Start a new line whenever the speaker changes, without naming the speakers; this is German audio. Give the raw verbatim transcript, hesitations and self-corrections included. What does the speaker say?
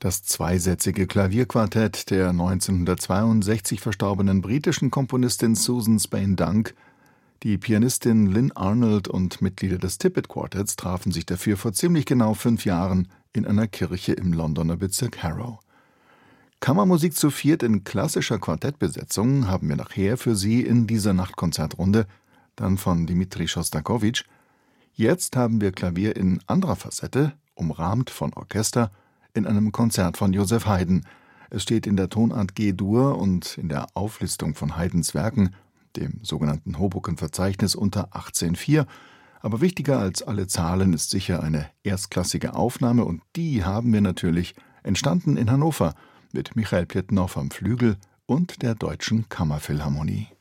Das zweisätzige Klavierquartett der neunzehnhundertzweiundsechzig verstorbenen britischen Komponistin Susan Spain-Dunk. Die Pianistin Lynn Arnold und Mitglieder des Tippett Quartetts trafen sich dafür vor ziemlich genau fünf Jahren in einer Kirche im Londoner Bezirk Harrow. Kammermusik zu viert in klassischer Quartettbesetzung haben wir nachher für Sie in dieser Nachtkonzertrunde, dann von Dmitri Schostakowitsch. Jetzt haben wir Klavier in anderer Facette, umrahmt von Orchester, in einem Konzert von Joseph Haydn. Es steht in der Tonart G-Dur und in der Auflistung von Haydns Werken, dem sogenannten Hoboken-Verzeichnis, unter achtzehn vier. Aber wichtiger als alle Zahlen ist sicher eine erstklassige Aufnahme, und die haben wir natürlich, entstanden in Hannover, mit Michael Pjetnow am Flügel und der Deutschen Kammerphilharmonie.